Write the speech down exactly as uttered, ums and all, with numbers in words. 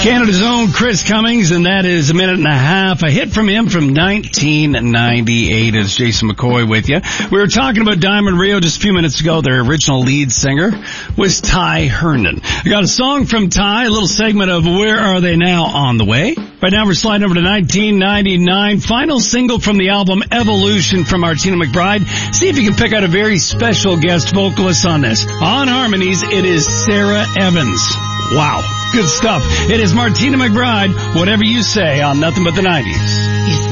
Canada's own Chris Cummings, and that is a minute and a half. A hit from him from nineteen ninety-eight. It's Jason McCoy with you. We were talking about Diamond Rio just a few minutes ago. Their original lead singer was Ty Herndon. We got a song from Ty, a little segment of Where Are They Now on the way. Right now we're sliding over to nineteen ninety-nine. Final single from the album Evolution from Martina McBride. See if you can pick out a very special guest vocalist on this. On harmonies, it is Sarah Evans. Wow. Good stuff. It is Martina McBride, Whatever You Say, on Nothing But the nineties.